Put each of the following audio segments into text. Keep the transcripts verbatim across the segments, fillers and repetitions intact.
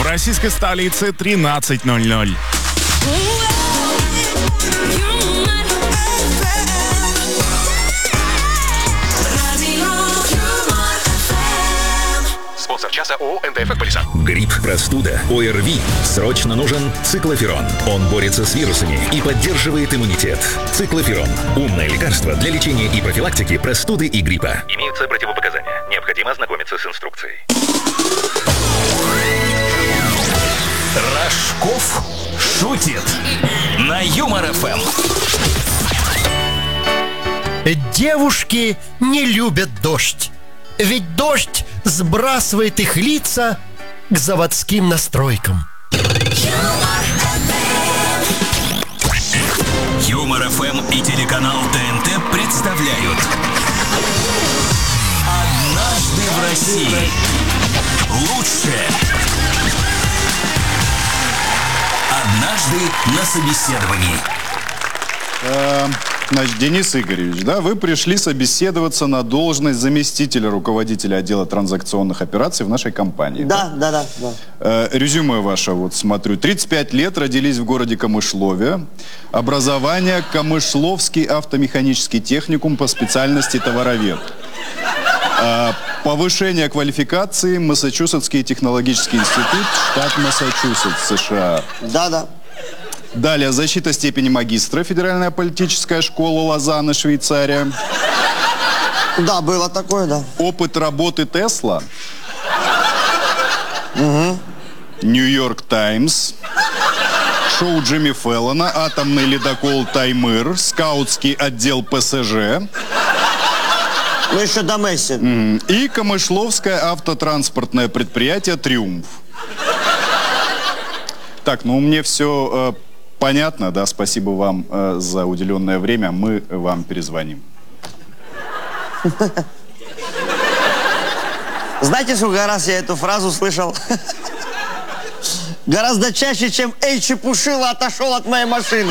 российской столице тринадцать ноль ноль. Спонсор часа ООО эн тэ эф «Полиса». Грипп, простуда, ОРВИ. Срочно нужен циклоферон. Он борется с вирусами и поддерживает иммунитет. Циклоферон. Умное лекарство для лечения и профилактики простуды и гриппа. Имеются противопоказания. Необходимо ознакомиться с инструкцией. Рожков шутит на Юмор-ФМ. Девушки не любят дождь, ведь дождь сбрасывает их лица к заводским настройкам. Юмор-ФМ и телеканал тэ эн тэ представляют «Однажды в России». Лучшее. Однажды на собеседовании. Э, значит, Денис Игоревич, да, вы пришли собеседоваться на должность заместителя руководителя отдела транзакционных операций в нашей компании. Да, да, да. да. Э, резюме ваше, вот смотрю. тридцать пять лет, родились в городе Камышлове. Образование Камышловский автомеханический техникум по специальности товаровед. Э, повышение квалификации Массачусетский технологический институт, штат Массачусетс, США. Да, да. Далее, защита степени магистра, Федеральная политическая школа Лозанна, Швейцария. Да, было такое, да. Опыт работы Тесла. Угу. Нью-Йорк Таймс. Шоу Джимми Феллона, атомный ледокол Таймыр, скаутский отдел пэ эс жэ. Ну, еще до Месси. Угу. И Камышловское автотранспортное предприятие «Триумф». Так, ну мне все э, понятно, да, спасибо вам э, за уделенное время, мы вам перезвоним. Знаете, сколько раз я эту фразу слышал? Гораздо чаще, чем «Эй, Чепушила, отошел от моей машины».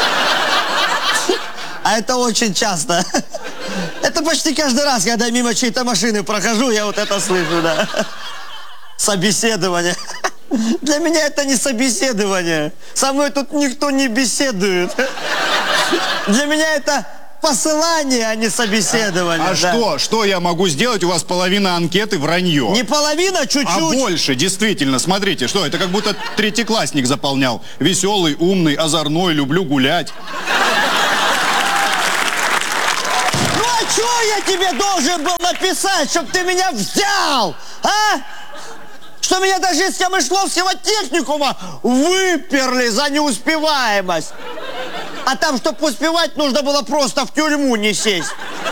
А это очень часто. Это почти каждый раз, когда я мимо чьей-то машины прохожу, я вот это слышу, да. Собеседование. Для меня это не собеседование. Со мной тут никто не беседует. Для меня это посылание, а не собеседование. А, а да. что? Что я могу сделать? У вас половина анкеты вранье. Не половина, чуть-чуть. А больше, действительно. Смотрите, что? Это как будто третьеклассник заполнял. Веселый, умный, озорной, люблю гулять. Ну а что я тебе должен был написать, чтобы ты меня взял? А? Что меня даже из Камышловского техникума выперли за неуспеваемость. А там, чтобы успевать, нужно было просто в тюрьму не сесть.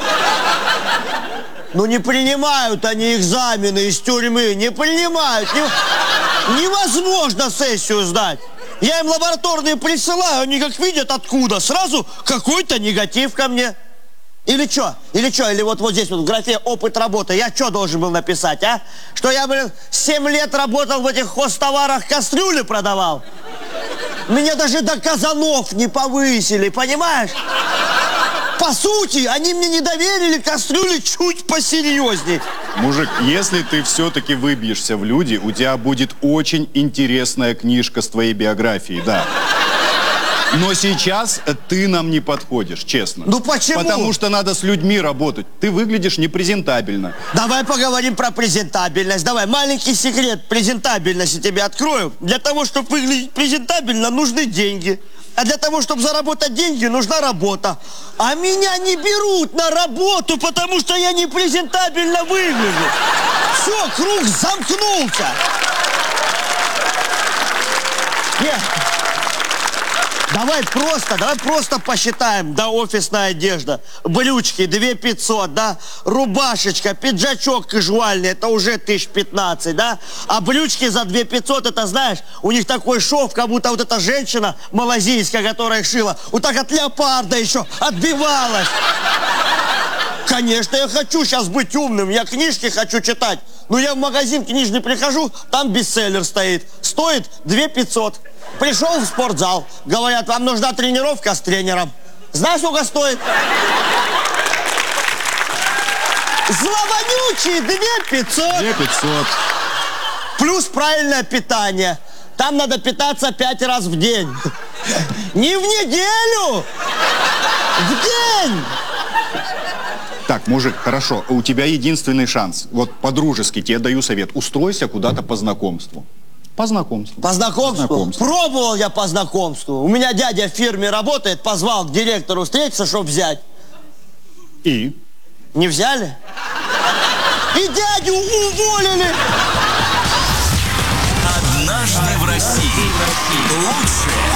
Ну не принимают они экзамены из тюрьмы, не принимают. Не... Невозможно сессию сдать. Я им лабораторные присылаю, они как видят откуда, сразу какой-то негатив ко мне. Или что? Или что? Или вот, вот здесь вот в графе «Опыт работы» я что должен был написать, а? Что я, блин, семь лет работал в этих хозтоварах, кастрюли продавал? Меня даже до казанов не повысили, понимаешь? По сути, они мне не доверили кастрюли чуть посерьезней. Мужик, если ты все-таки выбьешься в люди, у тебя будет очень интересная книжка с твоей биографией, да. Но сейчас ты нам не подходишь, честно. Ну почему? Потому что надо с людьми работать. Ты выглядишь непрезентабельно. Давай поговорим про презентабельность. Давай, маленький секрет презентабельности тебе открою. Для того, чтобы выглядеть презентабельно, нужны деньги. А для того, чтобы заработать деньги, нужна работа. А меня не берут на работу, потому что я не презентабельно выгляжу. Все, круг замкнулся. Нет. Давай просто, давай просто посчитаем. Да, офисная одежда, брючки две пятьсот, да, рубашечка, пиджачок кажуальный, это уже тысяч пятнадцать, да, а брючки за две пятьсот, это знаешь, у них такой шов, как будто вот эта женщина малазийская, которая шила, вот так от леопарда еще отбивалась. Конечно, я хочу сейчас быть умным, я книжки хочу читать, но я в магазин книжный прихожу, там бестселлер стоит, стоит две пятьсот. Пришел в спортзал, говорят, вам нужна тренировка с тренером. Знаешь, сколько стоит? Зловонючие две пятьсот. две пятьсот. Плюс правильное питание. Там надо питаться пять раз в день. Не в неделю, в день. Так, мужик, хорошо, у тебя единственный шанс. Вот по-дружески тебе даю совет. Устройся куда-то по знакомству. По знакомству. По знакомству? По знакомству. Пробовал я по знакомству. У меня дядя в фирме работает, позвал к директору встретиться, чтобы взять. И? Не взяли? И дядю уволили. Однажды в России. Лучшее